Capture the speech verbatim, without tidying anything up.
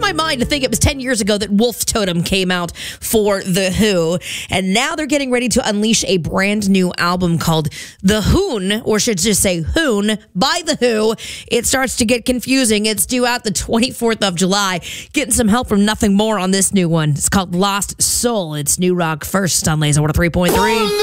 my mind to think it was ten years ago that Wolf Totem came out for The Who. And now they're getting ready to unleash a brand new album called The Hoon, or should just say Hoon, by The Who. It starts to get confusing. It's due out the twenty-fourth of July. Getting some help from Nothing More on this new one. It's called Lost Soul. It's New Rock First on Laser one oh three point three.